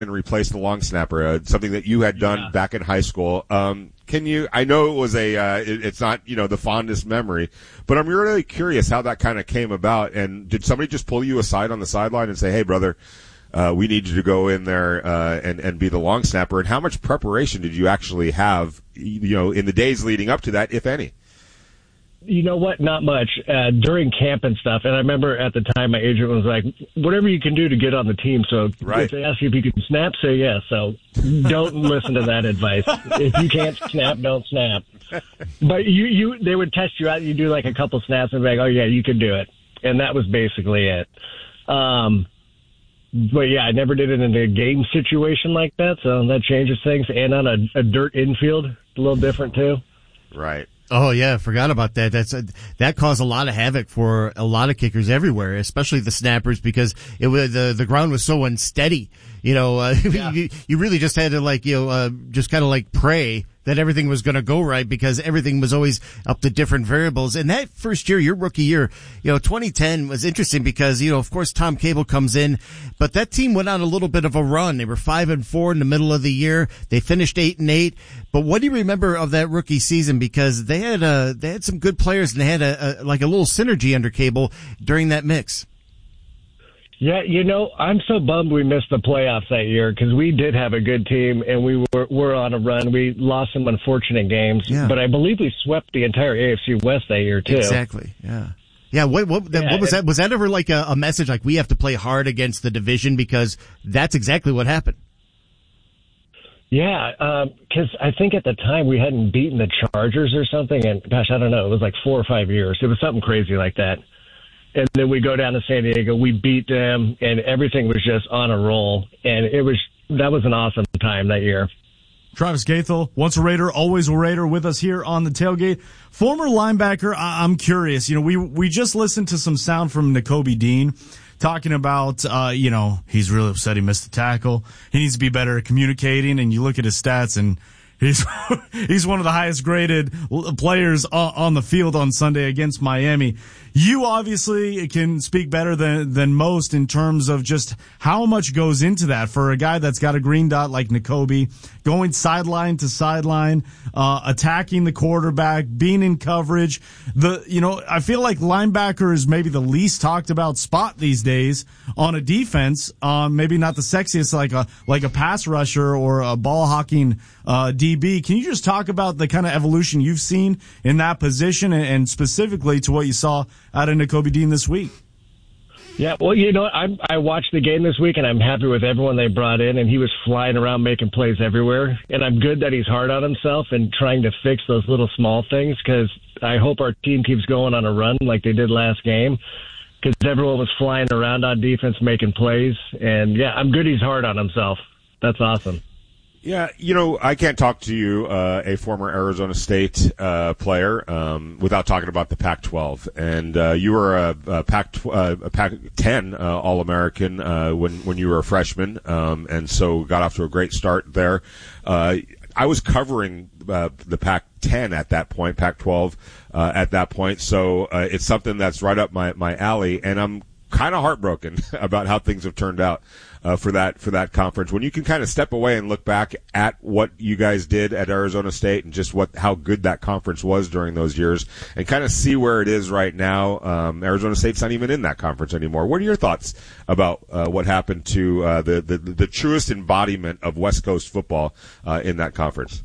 and replace the long snapper, something that you had done back in high school. Can you, I know it was it's not, the fondest memory, but I'm really curious how that kind of came about. And did somebody just pull you aside on the sideline and say, hey, brother, we need you to go in there, and be the long snapper? And how much preparation did you actually have, in the days leading up to that, if any? You know what? Not much. During camp and stuff, and I remember at the time my agent was like, whatever you can do to get on the team. So if they ask you if you can snap, say yes. So don't listen to that advice. If you can't snap, don't snap. But they would test you out. You do like a couple snaps and be like, oh yeah, you can do it. And that was basically it. But yeah, I never did it in a game situation like that. So that changes things. And on a dirt infield, a little different too. Right. Oh yeah, forgot about that. That caused a lot of havoc for a lot of kickers everywhere, especially the snappers, because the ground was so unsteady. You really just had to just kind of pray that everything was going to go right, because everything was always up to different variables. And that first year, your rookie year, 2010 was interesting because, of course, Tom Cable comes in, but that team went on a little bit of a run. They were 5-4 in the middle of the year. They finished 8-8. But what do you remember of that rookie season? Because they had some good players, and they had a little synergy under Cable during that mix. Yeah, I'm so bummed we missed the playoffs that year, because we did have a good team and we were on a run. We lost some unfortunate games, but I believe we swept the entire AFC West that year too. Exactly. Yeah. Yeah. What was that? Was that ever like a message like we have to play hard against the division, because that's exactly what happened? Yeah, because I think at the time we hadn't beaten the Chargers or something, and gosh, I don't know, it was like 4 or 5 years. It was something crazy like that. And then we go down to San Diego, we beat them, and everything was just on a roll. And that was an awesome time that year. Travis Gaethel, once a Raider, always a Raider, with us here on the tailgate. Former linebacker, I'm curious. We just listened to some sound from Nakobe Dean talking about, he's really upset he missed the tackle. He needs to be better at communicating. And you look at his stats, and he's one of the highest graded players on the field on Sunday against Miami. You obviously can speak better than most in terms of just how much goes into that for a guy that's got a green dot like Nakobe, going sideline to sideline, attacking the quarterback, being in coverage. I feel like linebacker is maybe the least talked about spot these days on a defense. Maybe not the sexiest like a pass rusher or a ball hawking DB. Can you just talk about the kind of evolution you've seen in that position, and specifically to what you saw out of Nakobe Dean this week? Yeah, well, I watched the game this week, and I'm happy with everyone they brought in, and he was flying around making plays everywhere. And I'm good that he's hard on himself and trying to fix those little small things, because I hope our team keeps going on a run like they did last game, because everyone was flying around on defense making plays. And, yeah, I'm good he's hard on himself. That's awesome. Yeah, I can't talk to you, a former Arizona State player, without talking about the Pac-12. And you were a Pac-10 All-American when you were a freshman, and so got off to a great start there. I was covering the Pac-10 at that point, Pac-12 at that point, so it's something that's right up my alley, and I'm kind of heartbroken about how things have turned out for that conference. When you can kind of step away and look back at what you guys did at Arizona State and just how good that conference was during those years, and kind of see where it is right now. Arizona State's not even in that conference anymore. What are your thoughts about what happened to the truest embodiment of West Coast football in that conference?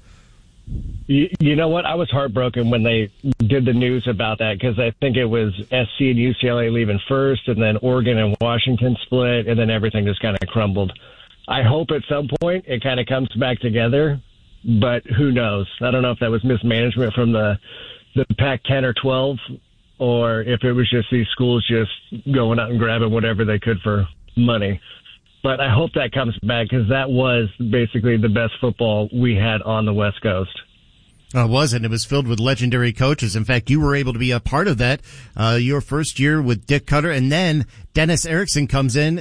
You know what? I was heartbroken when they did the news about that, because I think it was SC and UCLA leaving first, and then Oregon and Washington split, and then everything just kind of crumbled. I hope at some point it kind of comes back together, but who knows? I don't know if that was mismanagement from the Pac-10 or 12, or if it was just these schools just going out and grabbing whatever they could for money. But I hope that comes back, because that was basically the best football we had on the West Coast. It was, and it was filled with legendary coaches. In fact, you were able to be a part of that your first year with Dick Cutter, and then Dennis Erickson comes in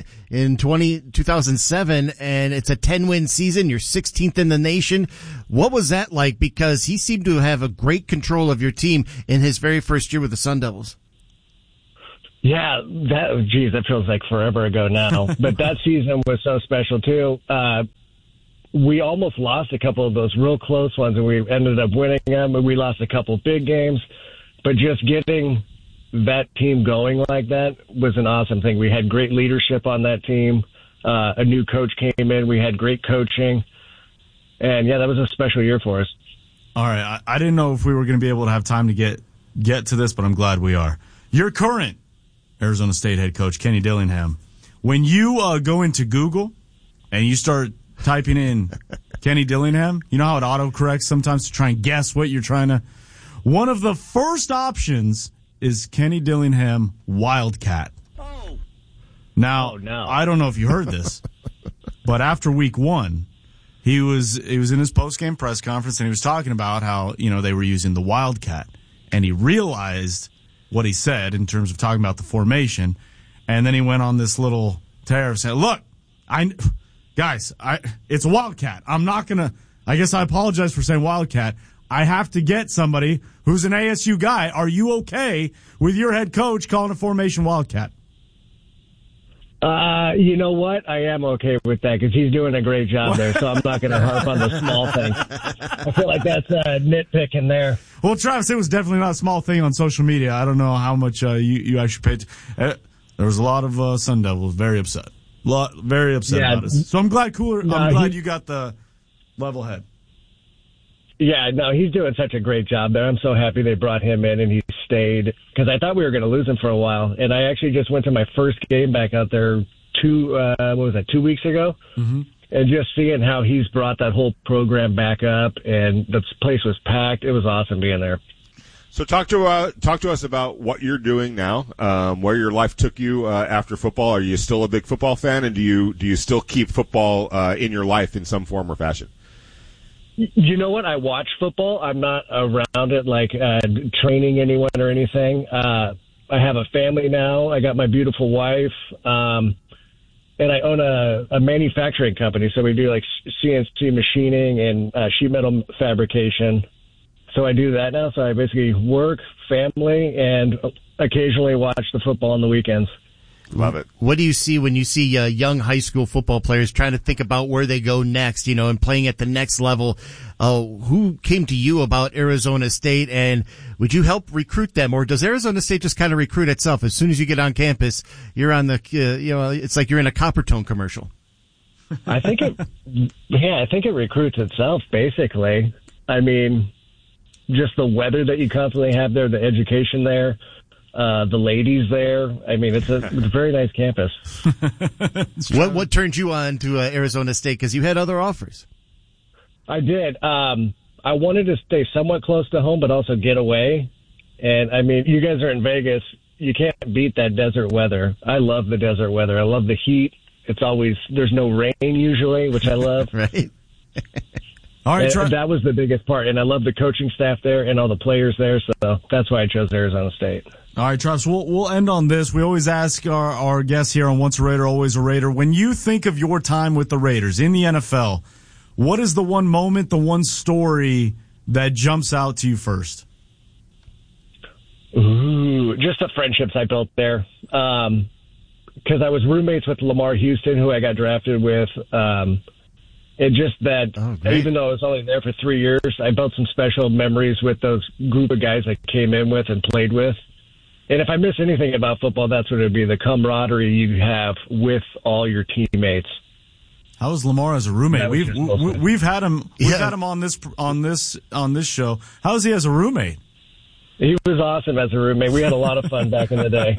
2007, and it's a 10-win season. You're 16th in the nation. What was that like? Because he seemed to have a great control of your team in his very first year with the Sun Devils. Yeah, that feels like forever ago now. But that season was so special too. We almost lost a couple of those real close ones, and we ended up winning them. And we lost a couple big games, but just getting that team going like that was an awesome thing. We had great leadership on that team. A new coach came in. We had great coaching, and yeah, that was a special year for us. All right, I didn't know if we were going to be able to have time to get to this, but I'm glad we are. Your current Arizona State head coach, Kenny Dillingham. When you go into Google and you start typing in Kenny Dillingham, you know how it autocorrects sometimes to try and guess what you're trying to. One of the first options is Kenny Dillingham Wildcat. Oh. Now, no. I don't know if you heard this, but after week 1, he was in his post-game press conference and he was talking about how, they were using the Wildcat, and he realized what he said in terms of talking about the formation, and then he went on this little tear of saying, look, it's a Wildcat. I'm not going to, I guess I apologize for saying Wildcat. I have to get somebody who's an ASU guy. Are you okay with your head coach calling a formation Wildcat? You know what? I am okay with that because he's doing a great job there, so I'm not going to harp on the small thing. I feel like that's nitpicking there. Well, Travis, it was definitely not a small thing on social media. I don't know how much you actually paid. There was a lot of Sun Devils very upset. Very upset about it. So I'm glad you got the level head. Yeah, no, he's doing such a great job there. I'm so happy they brought him in and he stayed because I thought we were going to lose him for a while. And I actually just went to my first game back out there 2 weeks ago? Mm-hmm. And just seeing how he's brought that whole program back up and the place was packed. It was awesome being there. So talk to us about what you're doing now, where your life took you after football. Are you still a big football fan, and do you still keep football in your life in some form or fashion? You know what? I watch football. I'm not around it like training anyone or anything. I have a family now. I got my beautiful wife, and I own a manufacturing company. So we do like CNC machining and sheet metal fabrication. So I do that now. So I basically work, family, and occasionally watch the football on the weekends. Love it. What do you see when you see young high school football players trying to think about where they go next, and playing at the next level? Who came to you about Arizona State, and would you help recruit them, or does Arizona State just kind of recruit itself? As soon as you get on campus, you're on the, it's like you're in a Coppertone commercial. I think it recruits itself, basically. I mean, just the weather that you constantly have there, the education there. The ladies there. I mean, it's a very nice campus. What turned you on to Arizona State? Because you had other offers. I did. I wanted to stay somewhat close to home, but also get away. And I mean, you guys are in Vegas. You can't beat that desert weather. I love the desert weather. I love the heat. There's no rain usually, which I love. Right. All right, that was the biggest part. And I love the coaching staff there and all the players there. So that's why I chose Arizona State. All right, Travis, we'll end on this. We always ask our guests here on Once a Raider, Always a Raider. When you think of your time with the Raiders in the NFL, what is the one moment, the one story that jumps out to you first? Ooh, just the friendships I built there. Because I was roommates with Lamar Houston, who I got drafted with. And just that, even though I was only there for 3 years, I built some special memories with those group of guys I came in with and played with. And if I miss anything about football, that's what it would be, the camaraderie you have with all your teammates. How was Lamar as a roommate? We've had him on this show. How is he as a roommate? He was awesome as a roommate. We had a lot of fun back in the day.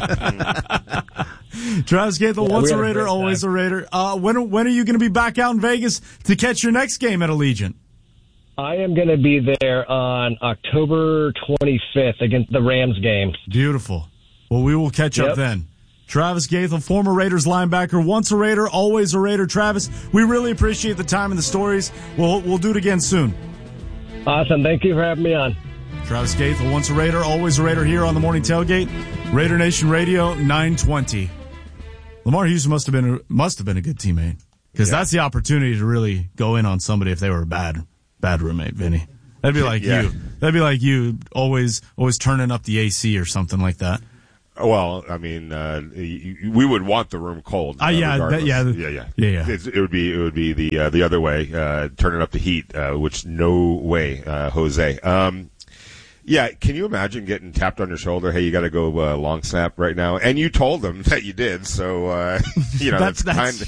Travis Gaethel, once a Raider, always a Raider. When are you going to be back out in Vegas to catch your next game at Allegiant? I am going to be there on October 25th against the Rams game. Beautiful. Well, we will catch up then. Travis Gaethel, former Raiders linebacker, once a Raider, always a Raider. Travis, we really appreciate the time and the stories. We'll do it again soon. Awesome. Thank you for having me on. Travis Gaethel, once a Raider, always a Raider here on the Morning Tailgate. Raider Nation Radio 920. Lamar Houston must have been a good teammate because that's the opportunity to really go in on somebody if they were a bad roommate, Vinny. That'd be like you. That'd be like you always turning up the AC or something like that. Well, I mean, we would want the room cold. Regardless. Yeah. It would be the other way. Turn it up to heat, which no way, Jose. Yeah, can you imagine getting tapped on your shoulder? Hey, you got to go long snap right now, and you told them that you did. So that's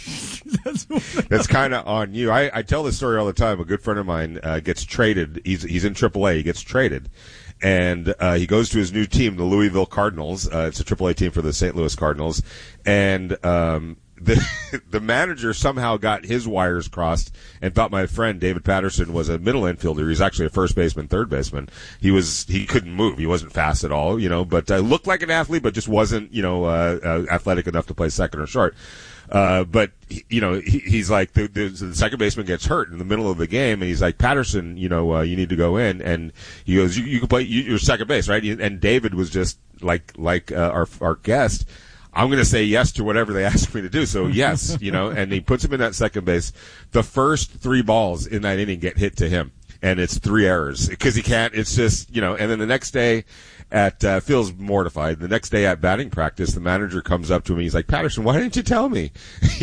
kind of on you. I tell this story all the time. A good friend of mine gets traded. He's in AAA. He gets traded. And he goes to his new team, the Louisville Cardinals. It's a AAA team for the St. Louis Cardinals. And the manager somehow got his wires crossed and thought my friend David Patterson was a middle infielder. He's actually a first baseman, third baseman. He couldn't move. He wasn't fast at all, but looked like an athlete, but just wasn't, athletic enough to play second or short. But he's like, the second baseman gets hurt in the middle of the game, and he's like, Patterson, you need to go in. And he goes, you can play, you're second base, right? And David was just like our guest. I'm going to say yes to whatever they ask me to do. So yes, and he puts him in that second base. The first 3 balls in that inning get hit to him, and it's 3 errors because he can't. It's just, and then the next day feels mortified. The next day at batting practice, the manager comes up to me. He's like, Patterson, why didn't you tell me?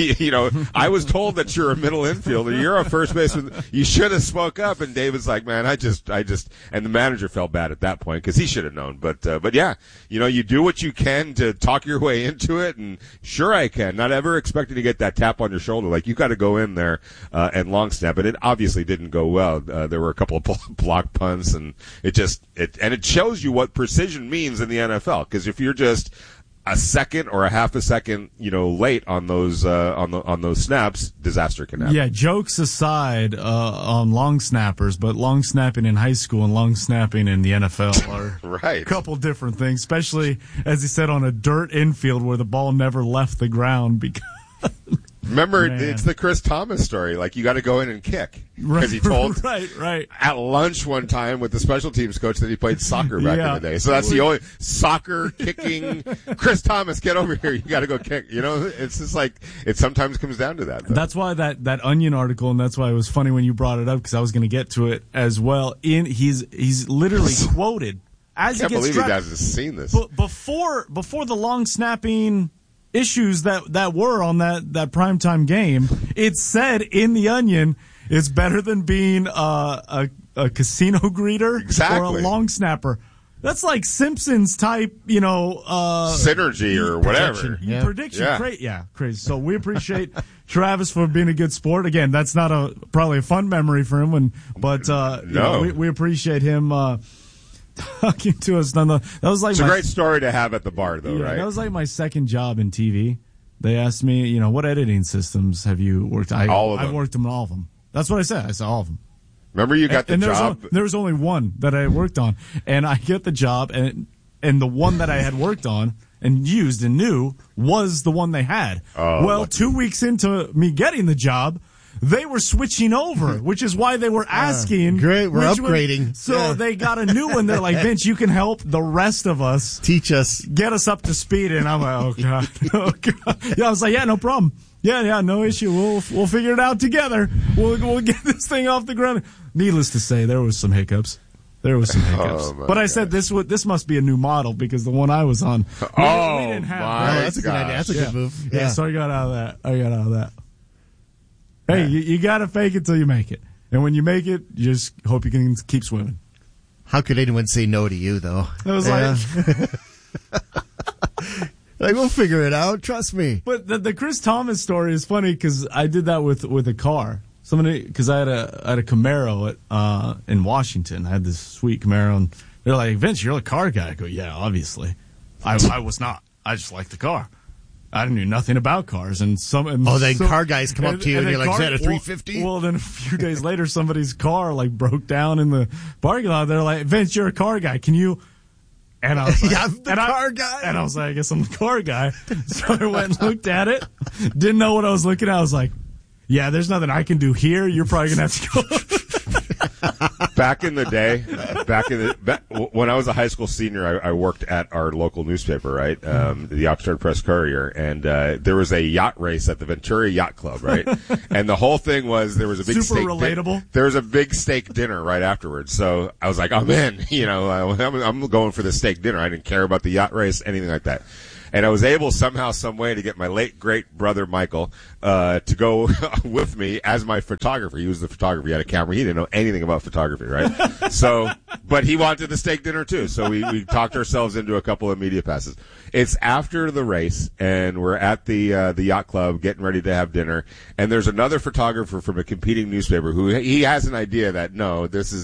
I was told that you're a middle infielder. You're a first baseman. You should have spoke up. And David's like, man, I just, and the manager felt bad at that point because he should have known. But yeah, you do what you can to talk your way into it. And sure, I can. Not ever expecting to get that tap on your shoulder. Like, you got to go in there, and long snap. And it obviously didn't go well. There were a couple of block punts, and it shows you what precision means in the NFL, because if you're just a second or a half a second, late on those on those snaps, disaster can happen. Yeah, jokes aside on long snappers, but long snapping in high school and long snapping in the NFL are right. A couple different things, especially as he said on a dirt infield where the ball never left the ground because. Remember, it's the Chris Thomas story. Like, you got to go in and kick. Because he told right. at lunch one time with the special teams coach that he played soccer back in the day. So that's the only soccer kicking. Chris Thomas, get over here. You got to go kick. It's just like, it sometimes comes down to that. Though. That's why that Onion article, and that's why it was funny when you brought it up, because I was going to get to it as well. He's literally quoted as I he can't gets believe he hasn't seen this. Before the long snapping issues that were on that primetime game, it said in the Onion, it's better than being a casino greeter or a long snapper. That's like Simpsons type, synergy or whatever. Prediction. Yeah. Crazy. So we appreciate Travis for being a good sport. Again, that's not probably a fun memory for him, but we appreciate him talking to us. That was like it's a great story to have at the bar, though, right? That was like my second job in TV. They asked me, what editing systems have you worked? All of them. I've worked on all of them. That's what I said. I said all of them. Remember, you got the job. There was only one that I worked on, and I get the job, and the one that I had worked on and used and knew was the one they had. Well, 2 weeks into me getting the job, they were switching over, which is why they were asking. Great, we're upgrading. So they got a new one. They're like, Vince, you can help the rest of us. Teach us. Get us up to speed. And I'm like, oh, God. Yeah, I was like, yeah, no problem. Yeah, no issue. We'll figure it out together. We'll get this thing off the ground. Needless to say, there was some hiccups. But I said this must be a new model because the one I was on, we didn't have. That's a good idea. That's a good move. Yeah, so I got out of that. Hey, you got to fake it till you make it. And when you make it, you just hope you can keep swimming. How could anyone say no to you, though? It was like, we'll figure it out. Trust me. But the Chris Thomas story is funny because I did that with a car. Because I had a Camaro in Washington. I had this sweet Camaro, and they're like, Vince, you're a car guy. I go, yeah, obviously. I was not. I just liked the car. I knew nothing about cars, car guys come up to you and you're like, is that a 350? Well, then a few days later, somebody's car broke down in the parking lot. They're like, Vince, you're a car guy. Can you? And I was like, I'm the car guy. And I was like, I guess I'm the car guy. So I went and looked at it. Didn't know what I was looking at. I was like, yeah, there's nothing I can do here. You're probably gonna have to go. Back in the day, when I was a high school senior, I worked at our local newspaper, right? The Oxnard Press Courier, and there was a yacht race at the Ventura Yacht Club, right? And the whole thing was there was a big super relatable. There was a big steak dinner right afterwards. So I was like, I'm in. I'm going for the steak dinner. I didn't care about the yacht race, anything like that. And I was able somehow, some way to get my late great brother Michael to go with me as my photographer. He was the photographer. He had a camera. He didn't know anything about photography, right? So, but he wanted the steak dinner too. So we talked ourselves into a couple of media passes. It's after the race, and we're at the yacht club getting ready to have dinner. And there's another photographer from a competing newspaper who he has an idea that no,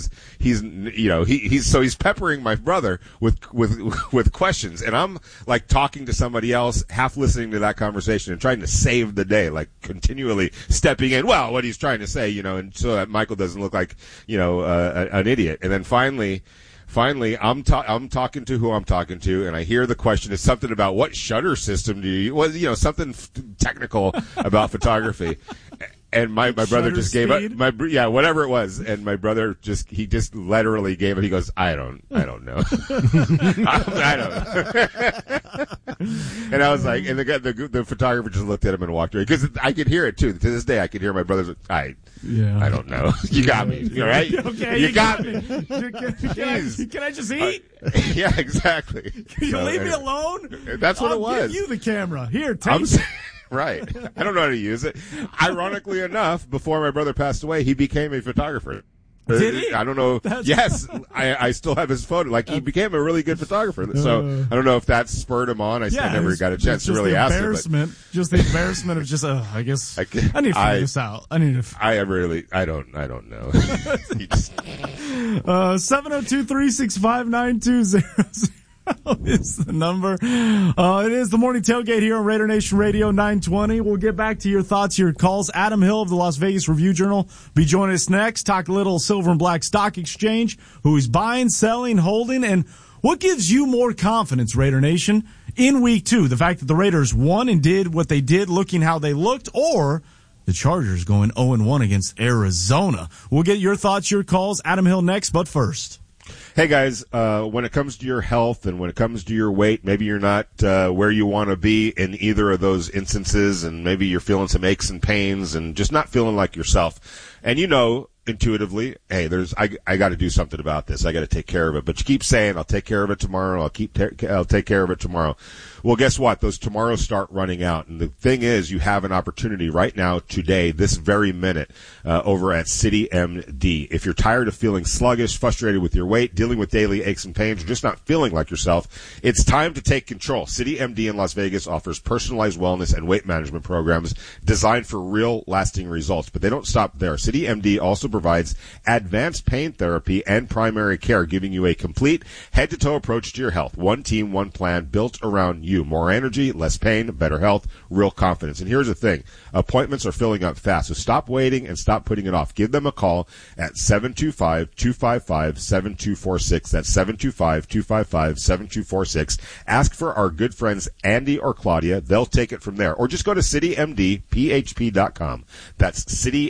he's peppering my brother with questions, and I'm like talking to somebody else, half listening to that conversation and trying to save the day, like continually stepping in. Well, what he's trying to say, and so that Michael doesn't look like, an idiot. And then finally, I'm talking to who I'm talking to, and I hear the question. It's something about what shutter system do you use? Something technical about photography. And my brother just gave up. Whatever it was. And my brother just literally gave up. He goes, I don't know. I don't know. And I was like, and the photographer just looked at him and walked away, because I could hear it too. To this day, I could hear my brother's. I don't know. You got me. All right. Okay. You got me. Can I just eat? Yeah, exactly. Can you leave me alone? That's what it was. I'll give you the camera. Here, take it. Right. I don't know how to use it. Ironically enough, before my brother passed away, he became a photographer. Did he? I don't know. Yes. I still have his photo. Like, he became a really good photographer. So I don't know if that spurred him on. I never got a chance to really ask him. Just the embarrassment of I guess I need to figure this out. I don't know. 702-365-9200. Is the number. It is the morning tailgate here on Raider Nation Radio 920. We'll get back to your thoughts, your calls. Adam Hill of the Las Vegas Review-Journal be joining us next. Talk a little Silver and Black Stock Exchange, who is buying, selling, holding, and what gives you more confidence, Raider Nation, in week 2? The fact that the Raiders won and did what they did, looking how they looked, or the Chargers going 0-1 against Arizona? We'll get your thoughts, your calls. Adam Hill next, but first. Hey guys, when it comes to your health and when it comes to your weight, maybe you're not where you want to be in either of those instances, and maybe you're feeling some aches and pains and just not feeling like yourself. And intuitively, hey, I got to do something about this. I got to take care of it. But you keep saying, I'll take care of it tomorrow. I'll take care of it tomorrow. Well, guess what? Those tomorrows start running out. And the thing is, you have an opportunity right now, today, this very minute, over at City MD. If you're tired of feeling sluggish, frustrated with your weight, dealing with daily aches and pains, or just not feeling like yourself, it's time to take control. City MD in Las Vegas offers personalized wellness and weight management programs designed for real, lasting results. But they don't stop there. City MD also provides advanced pain therapy and primary care, giving you a complete head-to-toe approach to your health. One team, one plan, built around you. More energy, less pain, better health, real confidence. And here's the thing. Appointments are filling up fast, so stop waiting and stop putting it off. Give them a call at 725-255-7246. That's 725-255-7246. Ask for our good friends Andy or Claudia. They'll take it from there. Or just go to citymdphp.com. That's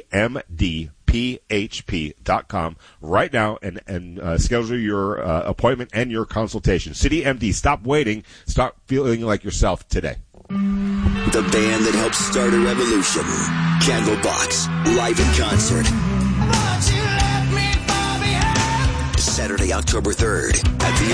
citymdphp.com right now and schedule your appointment and your consultation. City MD, stop waiting. Stop feeling like yourself today. The band that helped start a revolution. Candlebox, live in concert. Saturday, October 3rd at the